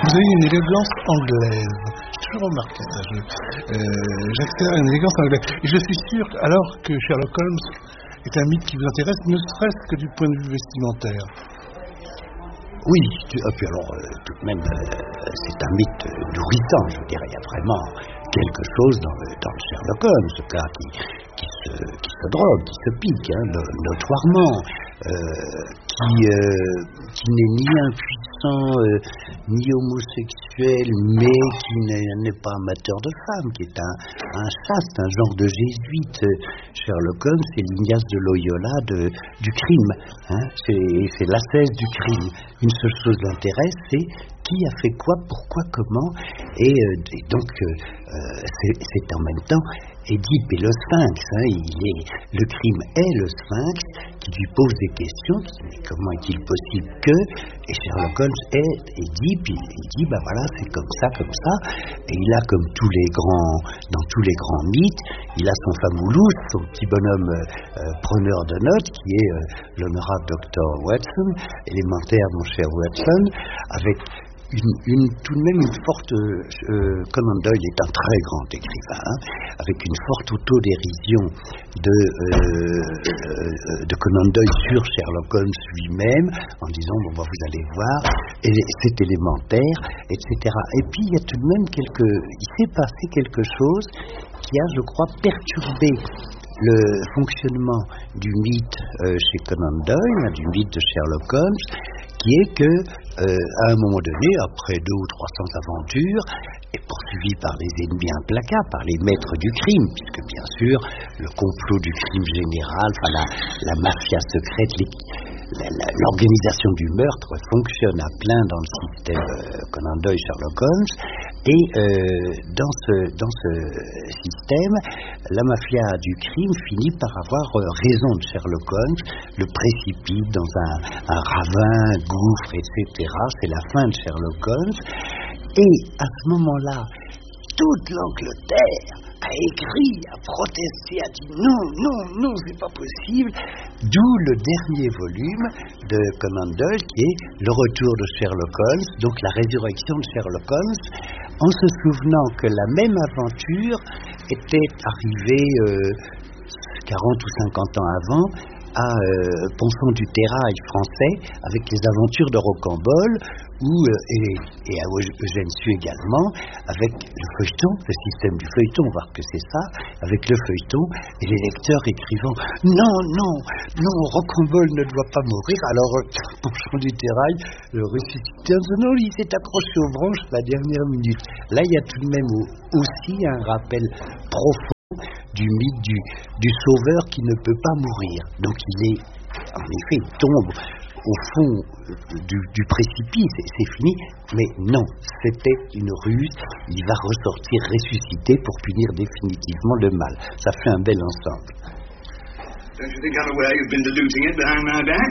Vous avez une élégance anglaise. J'ai toujours remarqué ça. J'accède à une élégance anglaise. Et je suis sûr, alors que Sherlock Holmes est un mythe qui vous intéresse, ne serait-ce que du point de vue vestimentaire. Oui, puis alors, tout de même, c'est un mythe nourrissant, je dirais. Il y a vraiment quelque chose dans le Sherlock Holmes, ce gars qui se drogue, qui se pique, notoirement, qui n'est ni impuissant, ni homosexuel, mais qui n'est pas amateur de femmes, qui est un chaste, un genre de jésuite. Sherlock Holmes, c'est l'Ignace de Loyola du crime. C'est l'ascèse du crime. Une seule chose l'intéresse, c'est qui a fait quoi, pourquoi, comment, et donc c'est en même temps Édipe et le Sphinx. Le crime est le Sphinx qui lui pose des questions, qui dit mais comment est-il possible que, et Sherlock Holmes est Édipe, il dit bah voilà c'est comme ça, et il a comme dans tous les grands mythes, il a son famoulouche, son petit bonhomme preneur de notes qui est l'honorable Dr. Watson, élémentaire mon cher Watson, avec tout de même une forte Conan Doyle est un très grand écrivain, avec une forte autodérision de Conan Doyle sur Sherlock Holmes lui-même, en disant bon vous allez voir, et c'est élémentaire, etc. Et puis il y a tout de même il s'est passé quelque chose qui a, je crois, perturbé le fonctionnement du mythe chez Conan Doyle, du mythe de Sherlock Holmes, qui est que à un moment donné, après 200 ou 300 aventures, est poursuivi par les ennemis implacables, par les maîtres du crime, puisque bien sûr le complot du crime général, la mafia secrète, l'organisation du meurtre fonctionne à plein dans le système Conan Doyle, Sherlock Holmes, et dans ce système, la mafia du crime finit par avoir raison de Sherlock Holmes, le précipite dans un ravin, un gouffre, etc. C'est la fin de Sherlock Holmes, et à ce moment-là, toute l'Angleterre a écrit, a protesté, a dit non, c'est pas possible. D'où le dernier volume de Conan Doyle qui est le retour de Sherlock Holmes, donc la résurrection de Sherlock Holmes, en se souvenant que la même aventure était arrivée 40 ou 50 ans avant à Ponson du Terrail français avec les aventures de Rocambole et à Eugène Sue également avec le feuilleton, le système du feuilleton, on va voir que c'est ça, avec le feuilleton et les lecteurs écrivant non, Rocambole ne doit pas mourir, alors Ponson du Terrail le ressuscité, non, il s'est accroché aux branches à la dernière minute. Là il y a tout de même aussi un rappel profond du mythe du sauveur qui ne peut pas mourir. Donc il tombe au fond du précipice, c'est fini, mais non, c'était une ruse, il va ressortir ressuscité pour punir définitivement le mal. Ça fait un bel ensemble. Don't you think I'm aware you've been diluting it behind my back?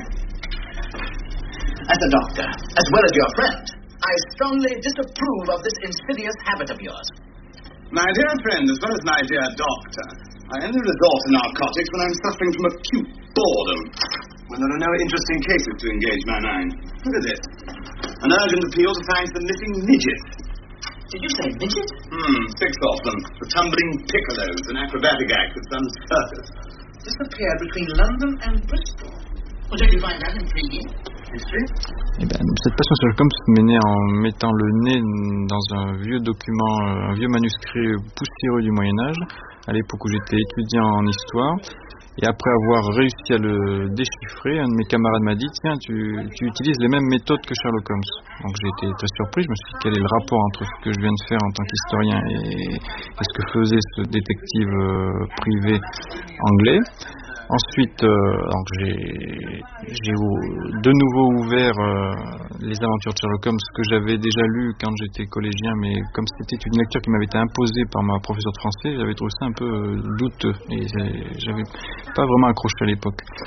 As a doctor, as well as your friend, I strongly disapprove of this insidious habit of yours. My dear friend, as well as my dear doctor, I only resort to narcotics when I'm suffering from acute boredom, when there are no interesting cases to engage my mind. Look at this. An urgent appeal to find the missing midget. Did you say midget? 6 of them. The tumbling piccolos, an acrobatic act at some circus. Disappeared between London and Bristol. Well, don't you find that intriguing? Cette passion Sherlock Holmes m'est née en mettant le nez dans un vieux document, un vieux manuscrit poussiéreux du Moyen-Âge, à l'époque où j'étais étudiant en histoire. Et après avoir réussi à le déchiffrer, un de mes camarades m'a dit tiens, tu utilises les mêmes méthodes que Sherlock Holmes. Donc j'ai été très surpris, je me suis dit quel est le rapport entre ce que je viens de faire en tant qu'historien et ce que faisait ce détective privé anglais. Ensuite, donc j'ai de nouveau ouvert les aventures de Sherlock Holmes que j'avais déjà lu quand j'étais collégien, mais comme c'était une lecture qui m'avait été imposée par ma professeure de français, j'avais trouvé ça un peu douteux et j'avais pas vraiment accroché à l'époque.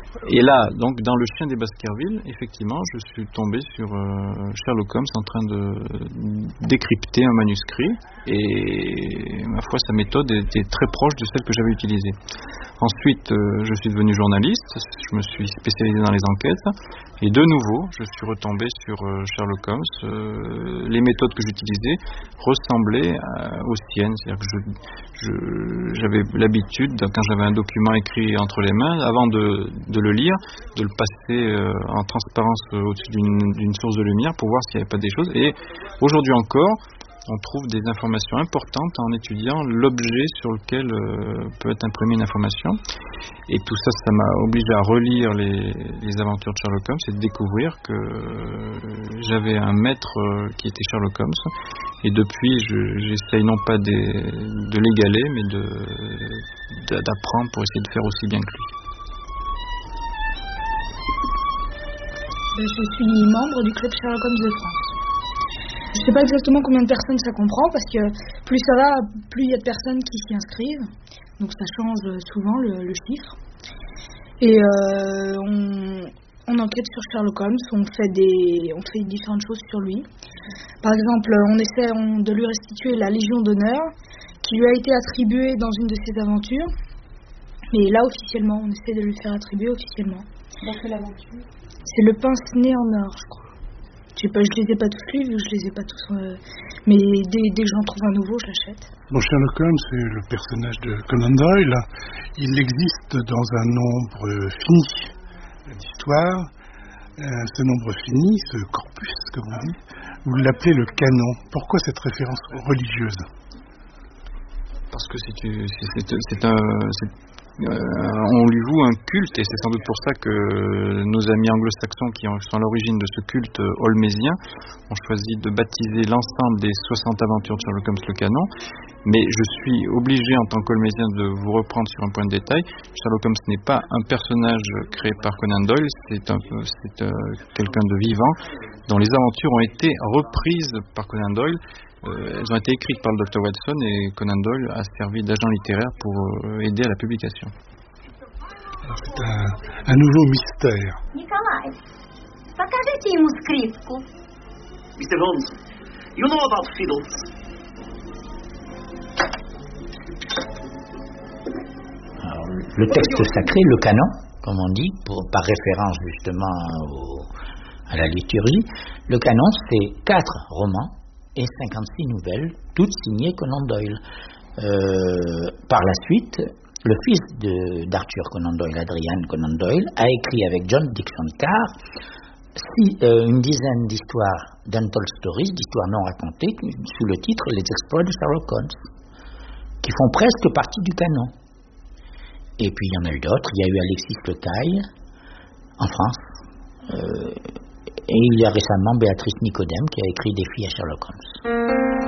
Et là, donc, dans Le Chien des Baskerville, effectivement, je suis tombé sur Sherlock Holmes en train de décrypter un manuscrit, et ma foi, sa méthode était très proche de celle que j'avais utilisée. Ensuite, je suis devenu journaliste, je me suis spécialisé dans les enquêtes, et de nouveau, je suis retombé sur Sherlock Holmes. Les méthodes que j'utilisais ressemblaient aux siennes, c'est-à-dire que j'avais l'habitude, quand j'avais un document écrit entre les mains, avant de le lire, de le passer en transparence au-dessus d'une source de lumière pour voir s'il n'y avait pas des choses. Et aujourd'hui encore, on trouve des informations importantes en étudiant l'objet sur lequel peut être imprimée une information. Et tout ça, ça m'a obligé à relire les aventures de Sherlock Holmes et de découvrir que j'avais un maître qui était Sherlock Holmes. Et depuis, j'essaye non pas de l'égaler, mais d'apprendre pour essayer de faire aussi bien que lui. Je suis membre du club Sherlock Holmes de France. Je ne sais pas exactement combien de personnes ça comprend, parce que plus ça va, plus il y a de personnes qui s'y inscrivent. Donc ça change souvent le chiffre. Et on enquête sur Sherlock Holmes, on fait différentes choses sur lui. Par exemple, on essaie de lui restituer la Légion d'honneur qui lui a été attribuée dans une de ses aventures. Et là, officiellement, on essaie de lui faire attribuer officiellement. Dans quelle aventure ? C'est le pince-nez en or, je crois. Je les ai pas tous lus, vu que je les ai pas tous... mais dès que j'en trouve un nouveau, je l'achète. Bon, Sherlock Holmes, c'est le personnage de Conan Doyle. Il existe dans un nombre fini d'histoires. Ce nombre fini, ce corpus, comme on dit, vous l'appelez le canon. Pourquoi cette référence religieuse ? Parce que on lui voue un culte, et c'est sans doute pour ça que nos amis anglo-saxons qui sont à l'origine de ce culte holmésien ont choisi de baptiser l'ensemble des 60 aventures de Sherlock Holmes le canon. Mais je suis obligé en tant qu'holmésien de vous reprendre sur un point de détail. Sherlock Holmes n'est pas un personnage créé par Conan Doyle, c'est quelqu'un de vivant dont les aventures ont été reprises par Conan Doyle. Elles ont été écrites par le Dr Watson, et Conan Doyle a servi d'agent littéraire pour aider à la publication. Alors c'est un nouveau mystère. Николай, покажите ему скрипку. Mr. Holmes, you know about fiddles? Alors, le texte sacré, le canon, comme on dit, par référence justement à la liturgie, le canon, c'est 4 romans et 56 nouvelles, toutes signées Conan Doyle. Par la suite, le fils d'Arthur Conan Doyle, Adrian Conan Doyle, a écrit avec John Dickson Carr une dizaine d'histoires d'Untold Stories, d'histoires non racontées, sous le titre Les exploits de Sherlock Holmes, qui font presque partie du canon. Et puis il y en a eu d'autres. Il y a eu Alexis Lecaille en France. Et il y a récemment Béatrice Nicodème qui a écrit des filles à Sherlock Holmes.